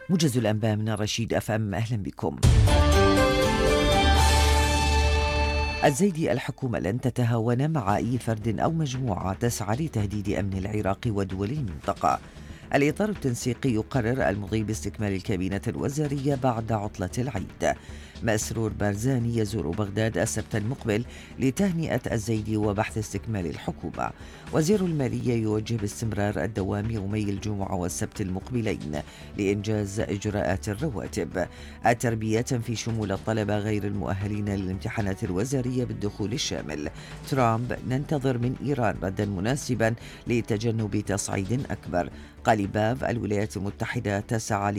موجز الأنباء من الرشيد FM. أهلا بكم. الزيدي: الحكومة لن تتهاون مع أي فرد أو مجموعة تسعى لتهديد أمن العراق ودول المنطقة. الإطار التنسيقي يقرر المضي باستكمال الكابينة الوزارية بعد عطلة العيد. مسرور بارزاني يزور بغداد السبت المقبل لتهنئة الزيدي وبحث استكمال الحكومة. وزير المالية يوجه باستمرار الدوام يومي الجمعة والسبت المقبلين لإنجاز إجراءات الرواتب. التربية تنفي شمول الطلبة غير المؤهلين للامتحانات الوزارية بالدخول الشامل. ترامب: ننتظر من إيران ردا مناسبا لتجنب تصعيد أكبر. قاليباف: الولايات المتحدة تسعى